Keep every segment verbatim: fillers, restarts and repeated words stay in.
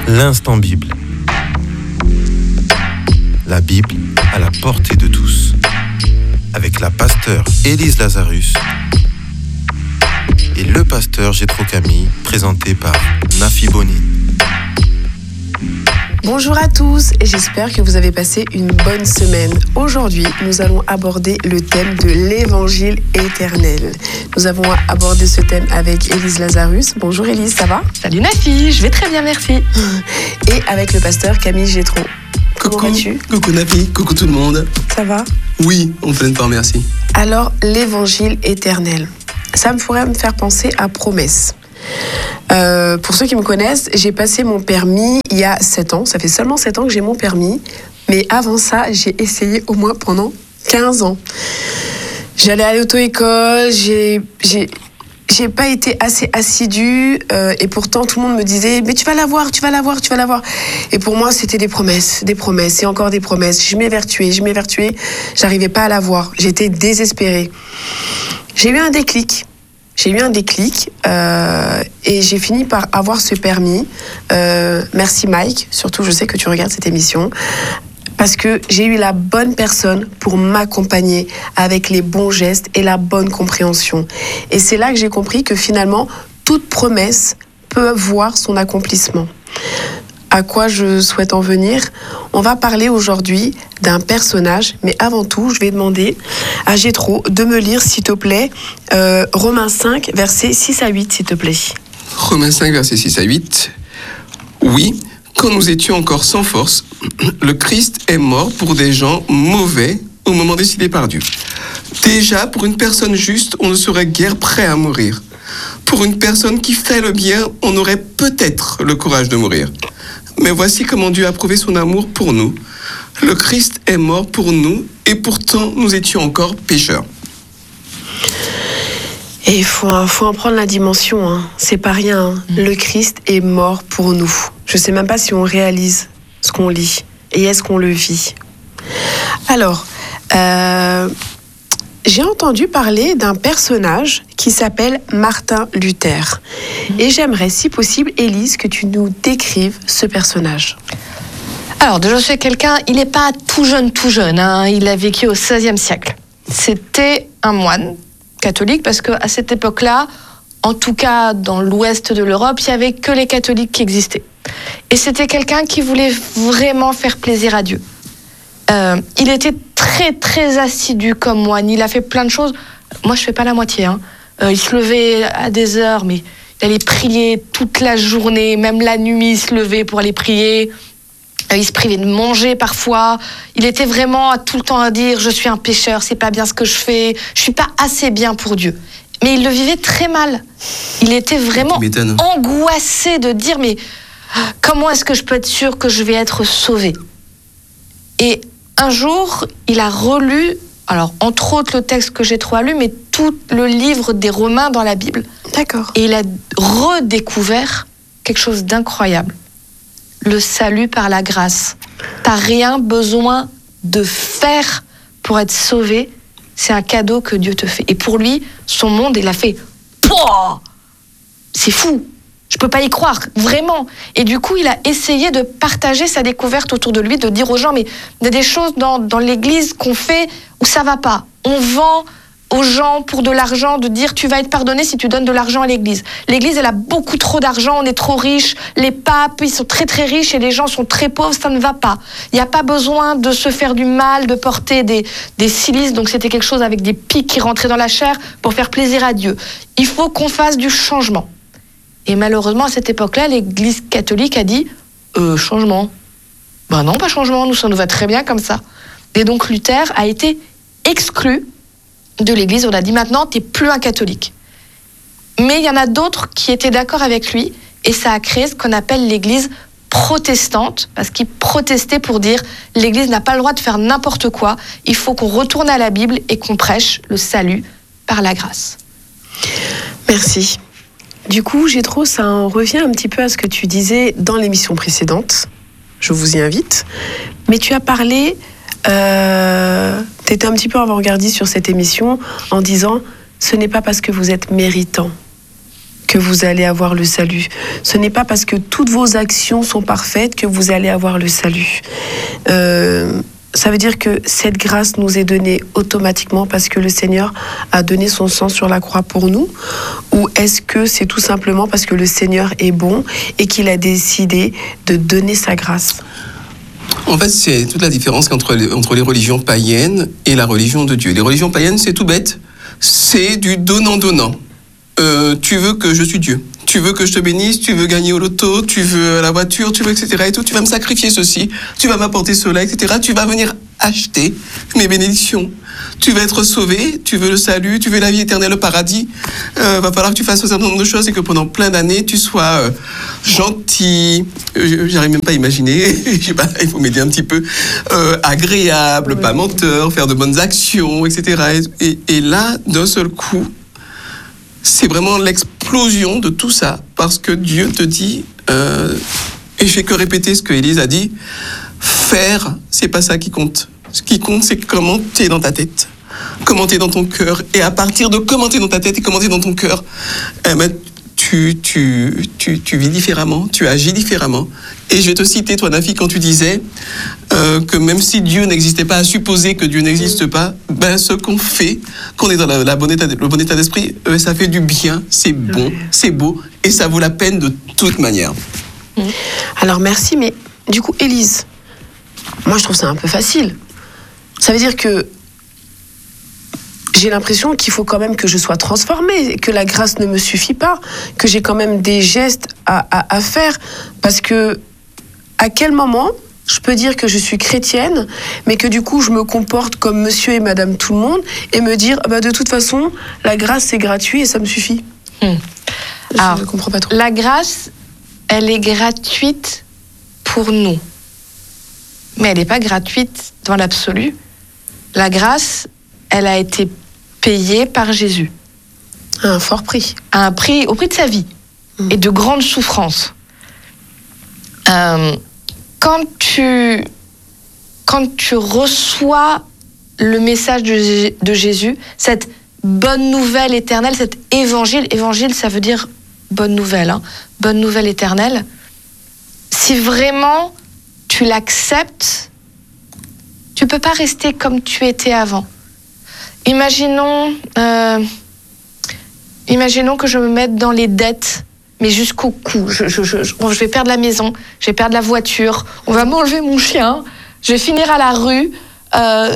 L'instant Bible. La Bible à la portée de tous. Avec la pasteure Élise Lazarus et le pasteur Jétro Camille, présenté par Nafi Boni. Bonjour à tous et j'espère que vous avez passé une bonne semaine. Aujourd'hui, nous allons aborder le thème de l'évangile éternel. Nous avons abordé ce thème avec Élise Lazarus. Bonjour Élise, ça va ? Salut Nafi, je vais très bien, merci. Et avec le pasteur Camille Jétro. Comment Coucou, vas-tu ? coucou Nafi, coucou tout le monde. Ça va ? Oui, en pleine forme, merci. Alors, l'évangile éternel, ça me pourrait me faire penser à promesse. Euh, pour ceux qui me connaissent, j'ai passé mon permis il y a sept ans. Ça fait seulement sept ans que j'ai mon permis. Mais avant ça, j'ai essayé au moins pendant quinze ans. J'allais à l'auto-école, j'ai, j'ai, j'ai pas été assez assidue. Euh, et pourtant, tout le monde me disait « Mais tu vas l'avoir, tu vas l'avoir, tu vas l'avoir ». Et pour moi, c'était des promesses, des promesses et encore des promesses. Je m'évertuais, je m'évertuais. J'arrivais pas à l'avoir. J'étais désespérée. J'ai eu un déclic. J'ai eu un déclic euh, et j'ai fini par avoir ce permis. Euh, merci Mike, surtout je sais que tu regardes cette émission, parce que j'ai eu la bonne personne pour m'accompagner avec les bons gestes et la bonne compréhension. Et c'est là que j'ai compris que finalement, toute promesse peut voir son accomplissement. À quoi je souhaite en venir ? On va parler aujourd'hui d'un personnage, mais avant tout, je vais demander à Jétro de me lire, s'il te plaît, euh, Romains cinq, versets six à huit, s'il te plaît. Romains cinq, versets six à huit. Oui, quand nous étions encore sans force, le Christ est mort pour des gens mauvais au moment décidé par Dieu. Déjà, pour une personne juste, on ne serait guère prêt à mourir. Pour une personne qui fait le bien, on aurait peut-être le courage de mourir. Mais voici comment Dieu a prouvé son amour pour nous. Le Christ est mort pour nous et pourtant nous étions encore pécheurs. Et il faut, faut en prendre la dimension, hein. C'est pas rien. Hein. Le Christ est mort pour nous. Je sais même pas si on réalise ce qu'on lit et est-ce qu'on le vit. Alors, euh, j'ai entendu parler d'un personnage qui s'appelle Martin Luther. Et j'aimerais, si possible, Élise, que tu nous décrives ce personnage. Alors, déjà, c'est quelqu'un, il n'est pas tout jeune, tout jeune. Hein, il a vécu au seizième siècle. C'était un moine catholique, parce qu'à cette époque-là, en tout cas dans l'ouest de l'Europe, il n'y avait que les catholiques qui existaient. Et c'était quelqu'un qui voulait vraiment faire plaisir à Dieu. Euh, il était très, très assidu comme moine. Il a fait plein de choses. Moi, je ne fais pas la moitié. Hein. Euh, il se levait à des heures, mais il allait prier toute la journée, même la nuit, il se levait pour aller prier. Euh, il se privait de manger parfois. Il était vraiment à tout le temps à dire « Je suis un pécheur, c'est pas bien ce que je fais, je suis pas assez bien pour Dieu ». Mais il le vivait très mal. Il était vraiment angoissé de dire « Mais comment est-ce que je peux être sûr que je vais être sauvé ?» Et un jour, il a relu, alors entre autres le texte que j'ai trop lu, mais tout le livre des Romains dans la Bible. D'accord. Et il a redécouvert quelque chose d'incroyable. Le salut par la grâce. T'as rien besoin de faire pour être sauvé. C'est un cadeau que Dieu te fait. Et pour lui, son monde, il a fait Pouah ! C'est fou. Je peux pas y croire, vraiment. Et du coup, il a essayé de partager sa découverte autour de lui, de dire aux gens, mais il y a des choses dans, dans l'église qu'on fait où ça va pas. On vend aux gens pour de l'argent, de dire tu vas être pardonné si tu donnes de l'argent à l'église. L'église, elle a beaucoup trop d'argent, on est trop riche. Les papes, ils sont très très riches et les gens sont très pauvres, ça ne va pas. Il n'y a pas besoin de se faire du mal, de porter des, des cilices, donc c'était quelque chose avec des pics qui rentraient dans la chair pour faire plaisir à Dieu. Il faut qu'on fasse du changement. Et malheureusement, à cette époque-là, l'Église catholique a dit euh, « changement ». Ben non, pas changement, nous, ça nous va très bien comme ça. Et donc Luther a été exclu de l'Église. On a dit « maintenant, t'es plus un catholique ». Mais il y en a d'autres qui étaient d'accord avec lui, et ça a créé ce qu'on appelle l'Église protestante, parce qu'ils protestaient pour dire « l'Église n'a pas le droit de faire n'importe quoi, il faut qu'on retourne à la Bible et qu'on prêche le salut par la grâce ». Merci. Du coup, Jétro, ça en revient un petit peu à ce que tu disais dans l'émission précédente. Je vous y invite. Mais tu as parlé, euh, tu étais un petit peu avant-gardiste sur cette émission en disant « ce n'est pas parce que vous êtes méritant que vous allez avoir le salut. Ce n'est pas parce que toutes vos actions sont parfaites que vous allez avoir le salut. Euh, ça veut dire que cette grâce nous est donnée automatiquement parce que le Seigneur a donné son sang sur la croix pour nous? Ou est-ce que c'est tout simplement parce que le Seigneur est bon et qu'il a décidé de donner sa grâce? En fait, c'est toute la différence entre les, entre les religions païennes et la religion de Dieu. Les religions païennes, c'est tout bête. C'est du donnant-donnant. Euh, tu veux que je suis Dieu. Tu veux que je te bénisse, tu veux gagner au loto, tu veux la voiture, tu veux et cetera. Et tout. Tu vas me sacrifier ceci, tu vas m'apporter cela, et cetera. Tu vas venir acheter mes bénédictions. Tu veux être sauvé, tu veux le salut, tu veux la vie éternelle, le paradis. Euh, va falloir que tu fasses un certain nombre de choses et que pendant plein d'années, tu sois euh, gentil. Euh, j'arrive même pas à imaginer. Je sais pas, il faut m'aider un petit peu. Euh, agréable, oui. Pas menteur, faire de bonnes actions, et cetera. Et, et, et là, d'un seul coup, c'est vraiment l'explosion de tout ça, parce que Dieu te dit, euh, et je fais que répéter ce que Élise a dit, faire, c'est pas ça qui compte. Ce qui compte, c'est comment tu es dans ta tête, comment tu es dans ton cœur, et à partir de comment tu es dans ta tête et comment tu es dans ton cœur, eh ben, tu, tu, tu, tu vis différemment, tu agis différemment. Et je vais te citer, toi, Nafi, quand tu disais euh, que même si Dieu n'existait pas, à supposer que Dieu n'existe pas, ben, ce qu'on fait, qu'on est dans la, la bon état, le bon état d'esprit, euh, ça fait du bien, c'est bon, c'est beau, et ça vaut la peine de toute manière. Alors, merci, mais du coup, Élise, moi, je trouve ça un peu facile. Ça veut dire que j'ai l'impression qu'il faut quand même que je sois transformée, que la grâce ne me suffit pas, que j'ai quand même des gestes à, à, à faire. Parce que, à quel moment je peux dire que je suis chrétienne, mais que du coup, je me comporte comme monsieur et madame tout le monde, et me dire, bah, de toute façon, la grâce, c'est gratuit et ça me suffit. Hum. Je Alors, ne comprends pas trop. La grâce, elle est gratuite pour nous. Mais elle n'est pas gratuite dans l'absolu. La grâce, elle a été payée par Jésus. À un fort prix. À un prix, au prix de sa vie. Mmh. Et de grandes souffrances. Euh, quand tu, quand tu reçois le message de, de Jésus, cette bonne nouvelle éternelle, cet évangile, évangile, ça veut dire bonne nouvelle, hein, bonne nouvelle éternelle, si vraiment tu l'acceptes, tu peux pas rester comme tu étais avant. Imaginons, euh, imaginons que je me mette dans les dettes, mais jusqu'au cou. Je, je, je, je vais perdre la maison, je vais perdre la voiture, on va m'enlever mon chien, je vais finir à la rue. Euh,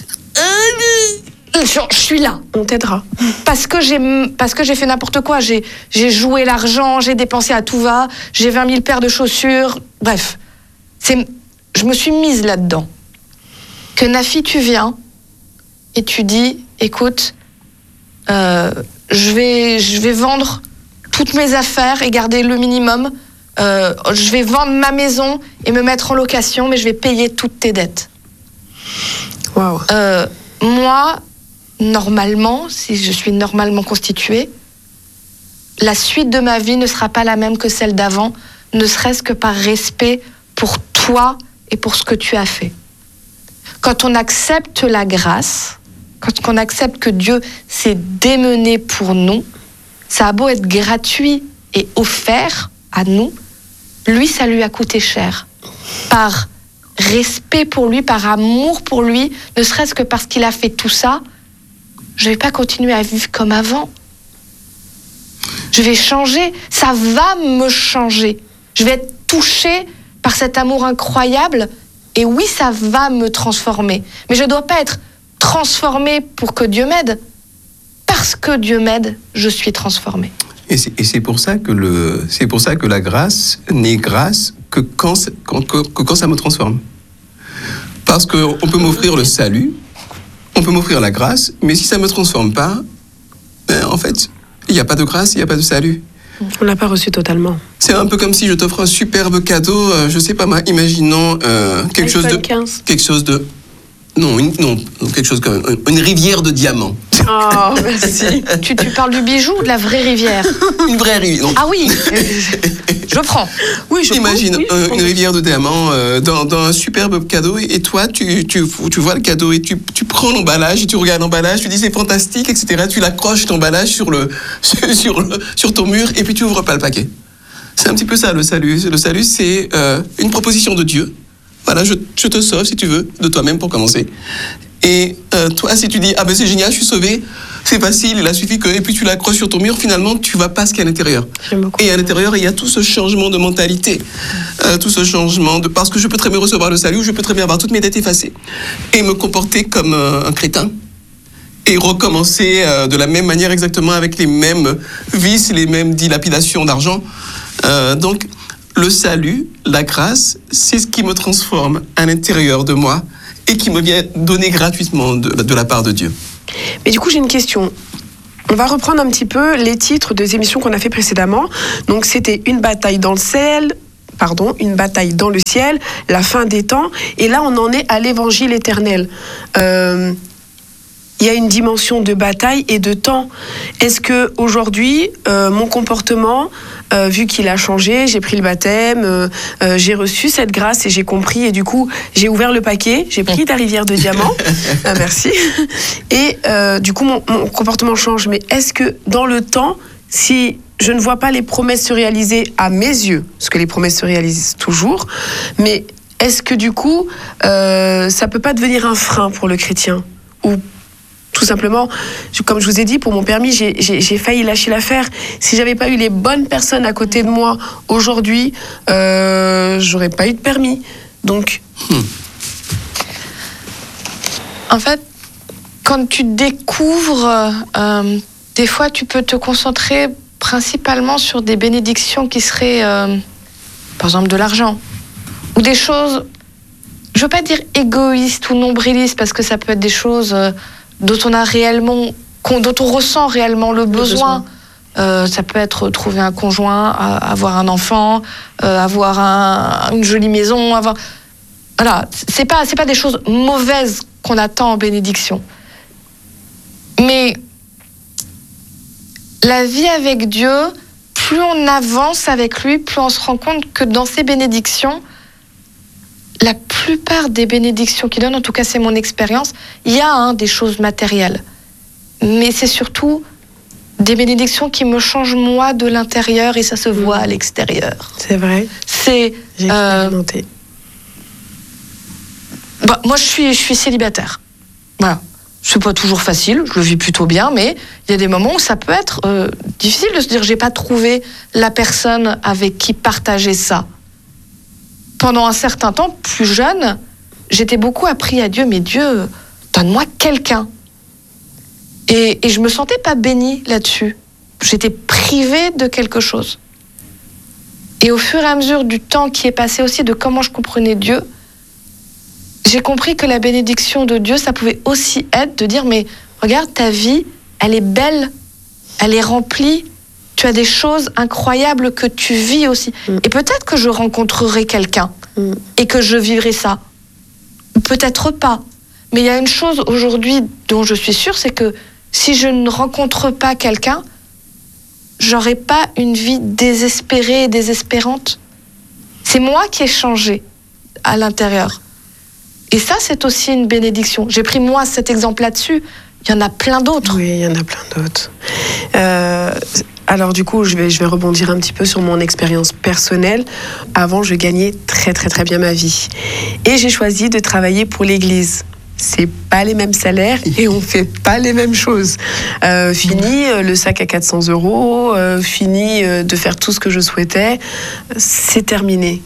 je, je suis là. On t'aidera. Parce que j'ai, parce que j'ai fait n'importe quoi. J'ai, j'ai joué l'argent, j'ai dépensé à tout va, j'ai vingt mille paires de chaussures. Bref, c'est, je me suis mise là-dedans. Que Nafi, tu viens et tu dis, écoute, euh, je vais, je vais vendre toutes mes affaires et garder le minimum. Euh, je vais vendre ma maison et me mettre en location, mais je vais payer toutes tes dettes. Waouh. Euh, moi, normalement, si je suis normalement constituée, la suite de ma vie ne sera pas la même que celle d'avant, ne serait-ce que par respect pour toi et pour ce que tu as fait. Quand on accepte la grâce, quand on accepte que Dieu s'est démené pour nous, ça a beau être gratuit et offert à nous, lui, ça lui a coûté cher. Par respect pour lui, par amour pour lui, ne serait-ce que parce qu'il a fait tout ça, je ne vais pas continuer à vivre comme avant. Je vais changer, ça va me changer. Je vais être touchée par cet amour incroyable. Et oui, ça va me transformer. Mais je ne dois pas être transformée pour que Dieu m'aide. Parce que Dieu m'aide, je suis transformée. Et c'est, et c'est pour ça que le, c'est pour ça que la grâce n'est grâce que quand, quand, que, que quand ça me transforme. Parce qu'on peut m'offrir le salut, on peut m'offrir la grâce, mais si ça ne me transforme pas, ben en fait, il n'y a pas de grâce, il n'y a pas de salut. On l'a pas reçu totalement. C'est un peu comme si je t'offre un superbe cadeau, euh, je sais pas moi, imaginons euh, quelque chose de, quinze. quelque chose de, non, une, non, quelque chose comme une rivière de diamants. Oh, merci. Tu, tu parles du bijou ou de la vraie rivière? Une vraie rivière. Ah oui, je prends. Oui, je Imagine pense, oui, je euh, pense. une rivière de diamants euh, dans, dans un superbe cadeau et, et toi, tu, tu, tu vois le cadeau et tu, tu prends l'emballage et tu regardes l'emballage, tu dis c'est fantastique, et cetera. Tu l'accroches ton emballage sur, le, sur, le, sur ton mur et puis tu ouvres pas le paquet. C'est un petit peu ça le salut. Le salut, c'est euh, une proposition de Dieu. Voilà, je, je te sauve si tu veux, de toi-même pour commencer. Et euh, toi, si tu dis, ah ben c'est génial, je suis sauvé, c'est facile, il a suffi que, et puis tu l'accroches sur ton mur, finalement, tu vas pas ce qu'il y a à l'intérieur. J'aime beaucoup. Et à l'intérieur, il y a tout ce changement de mentalité, euh, tout ce changement de, parce que je peux très bien recevoir le salut, ou je peux très bien avoir toutes mes dettes effacées, et me comporter comme euh, un crétin, et recommencer euh, de la même manière exactement avec les mêmes vices, les mêmes dilapidations d'argent. Euh, donc, le salut, la grâce, c'est ce qui me transforme à l'intérieur de moi, et qui me vient donner gratuitement de, de la part de Dieu. Mais du coup, j'ai une question. On va reprendre un petit peu les titres des émissions qu'on a fait précédemment. Donc, c'était Une bataille dans le ciel, pardon, Une bataille dans le ciel, La fin des temps. Et là, on en est à l'évangile éternel. Euh, il y a une dimension de bataille et de temps. Est-ce que aujourd'hui, euh, mon comportement, euh, vu qu'il a changé, j'ai pris le baptême, euh, euh, j'ai reçu cette grâce et j'ai compris, et du coup, j'ai ouvert le paquet, j'ai pris ta rivière de diamants, ah, merci, et euh, du coup, mon, mon comportement change. Mais est-ce que dans le temps, si je ne vois pas les promesses se réaliser à mes yeux, parce que les promesses se réalisent toujours, mais est-ce que du coup, euh, ça peut pas devenir un frein pour le chrétien? Ou tout simplement, comme je vous ai dit, pour mon permis, j'ai, j'ai, j'ai failli lâcher l'affaire. Si j'avais pas eu les bonnes personnes à côté de moi aujourd'hui, euh, j'aurais pas eu de permis. Donc, Hmm. En fait, quand tu découvres, euh, des fois, tu peux te concentrer principalement sur des bénédictions qui seraient, euh, par exemple, de l'argent. Ou des choses, je veux pas dire égoïstes ou nombrilistes, parce que ça peut être des choses euh, dont on a réellement, qu'on- dont on ressent réellement le besoin. besoin. Euh, ça peut être trouver un conjoint, a- avoir un enfant, euh, avoir un- une jolie maison, avoir... Voilà, c'est pas, c'est pas des choses mauvaises qu'on attend en bénédiction. Mais la vie avec Dieu, plus on avance avec lui, plus on se rend compte que dans ces bénédictions, la plupart des bénédictions qu'il donne, en tout cas c'est mon expérience, il y a hein, des choses matérielles. Mais c'est surtout des bénédictions qui me changent moi de l'intérieur et ça se voit à l'extérieur. c'est vrai, C'est... j'ai euh, expérimenté. bah, moi je suis, je suis célibataire. Voilà. C'est pas toujours facile, je le vis plutôt bien, mais il y a des moments où ça peut être euh, difficile de se dire j'ai pas trouvé la personne avec qui partager ça. Pendant un certain temps, plus jeune, j'étais beaucoup appris à Dieu, mais Dieu, donne-moi quelqu'un. Et, et je me sentais pas bénie là-dessus. J'étais privée de quelque chose. Et au fur et à mesure du temps qui est passé aussi, de comment je comprenais Dieu, j'ai compris que la bénédiction de Dieu, ça pouvait aussi être de dire, mais regarde, ta vie, elle est belle, elle est remplie, tu as des choses incroyables que tu vis aussi. Mm. Et peut-être que je rencontrerai quelqu'un Mm. et que je vivrai ça. Ou peut-être pas. Mais il y a une chose aujourd'hui dont je suis sûre, c'est que si je ne rencontre pas quelqu'un, j'aurai pas une vie désespérée et désespérante. C'est moi qui ai changé à l'intérieur. Et ça, c'est aussi une bénédiction. J'ai pris moi cet exemple là-dessus. Il y en a plein d'autres. Oui, il y en a plein d'autres. Euh, alors du coup, je vais, je vais rebondir un petit peu sur mon expérience personnelle. Avant, je gagnais très très très bien ma vie. Et j'ai choisi de travailler pour l'Église. C'est pas les mêmes salaires et on fait pas les mêmes choses. Euh, fini euh, le sac à quatre cents euros, euh, fini euh, de faire tout ce que je souhaitais. C'est terminé.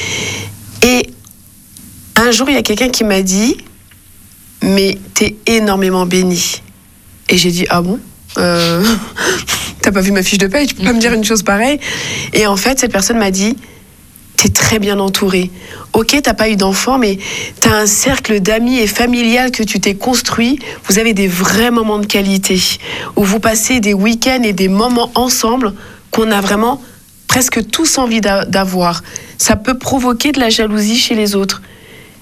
Et un jour, il y a quelqu'un qui m'a dit « Mais t'es énormément bénie. » Et j'ai dit « Ah bon euh, T'as pas vu ma fiche de paye, tu peux pas me dire une chose pareille ?» Et en fait, cette personne m'a dit « T'es très bien entourée. Ok, t'as pas eu d'enfant, mais t'as un cercle d'amis et familial que tu t'es construit. Vous avez des vrais moments de qualité, où vous passez des week-ends et des moments ensemble qu'on a vraiment presque tous envie d'a- d'avoir. Ça peut provoquer de la jalousie chez les autres. »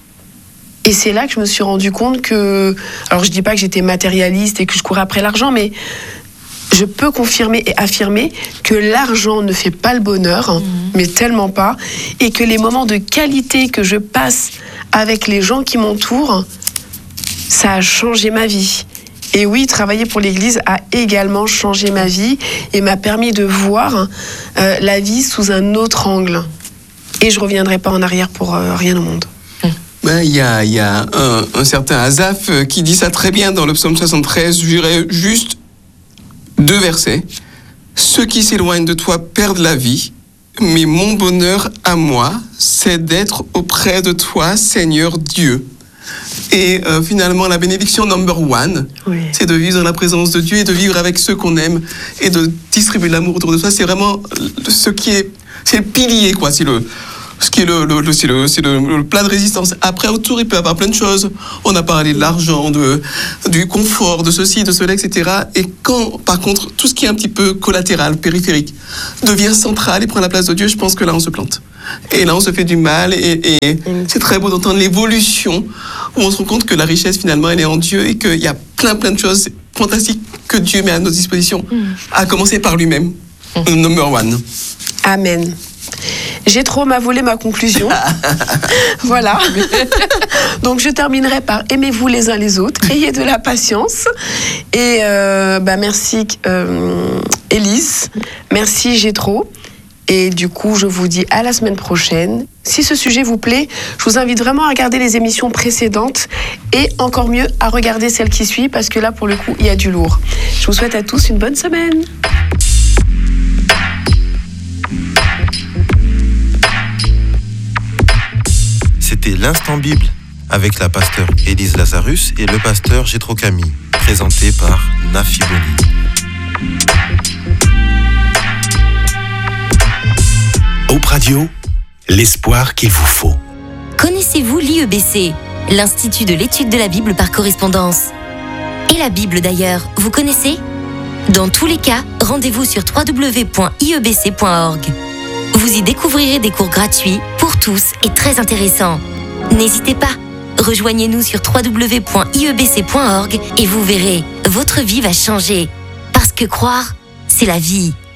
Et c'est là que je me suis rendu compte que, alors je dis pas que j'étais matérialiste et que je courais après l'argent, mais je peux confirmer et affirmer que l'argent ne fait pas le bonheur, mmh. mais tellement pas, et que les moments de qualité que je passe avec les gens qui m'entourent, ça a changé ma vie. Et oui, travailler pour l'Église a également changé ma vie et m'a permis de voir euh, la vie sous un autre angle. Et je reviendrai pas en arrière pour euh, rien au monde. Ben, il y a, y a un, un certain Asaph qui dit ça très bien dans le psaume soixante-treize. Je dirais juste deux versets. Ceux qui s'éloignent de toi perdent la vie, mais mon bonheur à moi, c'est d'être auprès de toi, Seigneur Dieu. Et euh, finalement, la bénédiction number one, oui. c'est de vivre dans la présence de Dieu et de vivre avec ceux qu'on aime et de distribuer l'amour autour de soi. C'est vraiment ce qui est, c'est le pilier, quoi. C'est le, ce qui est le, le, le, c'est le, c'est le, le plat de résistance. Après, autour, il peut y avoir plein de choses. On a parlé de l'argent, de, du confort, de ceci, de cela, et cetera. Et quand, par contre, tout ce qui est un petit peu collatéral, périphérique, devient central et prend la place de Dieu, je pense que là, on se plante. Et là, on se fait du mal. Et, et mmh. c'est très beau d'entendre l'évolution où on se rend compte que la richesse, finalement, elle est en Dieu et qu'il y a plein, plein de choses fantastiques que Dieu met à notre disposition, mmh. à commencer par lui-même. Mmh. Number one. Amen. Jétro m'a volé ma conclusion. Voilà. Donc je terminerai par aimez-vous les uns les autres, ayez de la patience. Et euh, bah merci euh, Élise, merci Jétro. Et du coup, je vous dis à la semaine prochaine. Si ce sujet vous plaît, je vous invite vraiment à regarder les émissions précédentes et encore mieux à regarder celle qui suit parce que là, pour le coup, il y a du lourd. Je vous souhaite à tous une bonne semaine. C'était l'Instant Bible avec la pasteure Élise Lazarus et le pasteur Jétro Camille, présenté par Nafi Boni. Hope Radio, l'espoir qu'il vous faut. Connaissez-vous l'I E B C, l'Institut de l'étude de la Bible par correspondance? Et la Bible d'ailleurs, vous connaissez? Dans tous les cas, rendez-vous sur w w w point i e b c point org. Vous y découvrirez des cours gratuits pour tous et très intéressants. N'hésitez pas, rejoignez-nous sur w w w point i e b c point org et vous verrez, votre vie va changer. Parce que croire, c'est la vie.